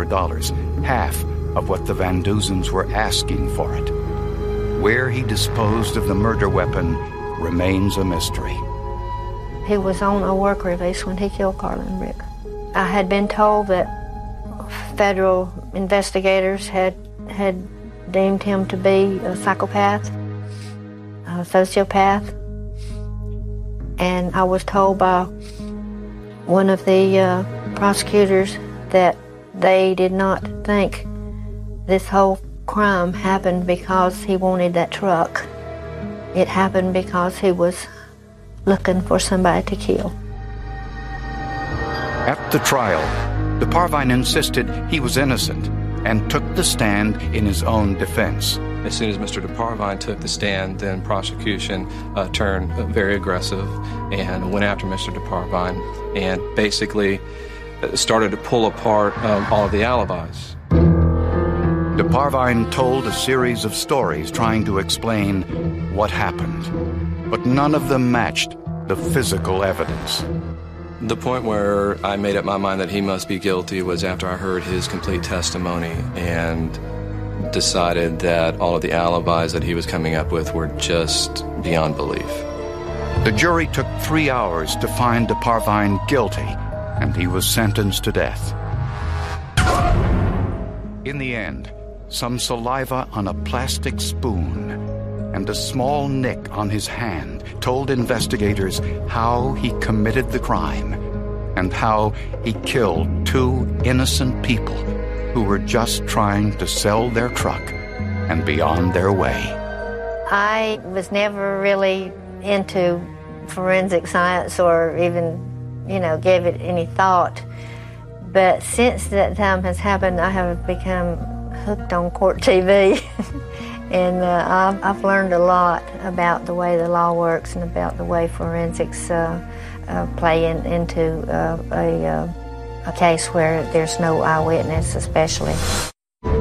$1,500, half of what the Van Duzens were asking for it. Where he disposed of the murder weapon remains a mystery. He was on a work release when he killed Carlin Rick. I had been told that federal investigators had deemed him to be a psychopath, a sociopath, and I was told by one of the prosecutors that they did not think this whole crime happened because he wanted that truck. It happened because he was looking for somebody to kill. At the trial, DeParvine insisted he was innocent and took the stand in his own defense. As soon as Mr. DeParvine took the stand, then prosecution turned very aggressive and went after Mr. DeParvine and basically started to pull apart all of the alibis. DeParvine told a series of stories trying to explain what happened, but none of them matched the physical evidence. The point where I made up my mind that he must be guilty was after I heard his complete testimony and decided that all of the alibis that he was coming up with were just beyond belief. The jury took 3 hours to find DeParvine guilty, and he was sentenced to death. In the end, some saliva on a plastic spoon and a small nick on his hand told investigators how he committed the crime and how he killed 2 innocent people who were just trying to sell their truck and be on their way. I was never really into forensic science or even, gave it any thought. But since that time has happened, I have become hooked on court TV. And I've learned a lot about the way the law works and about the way forensics play into a case where there's no eyewitness, especially.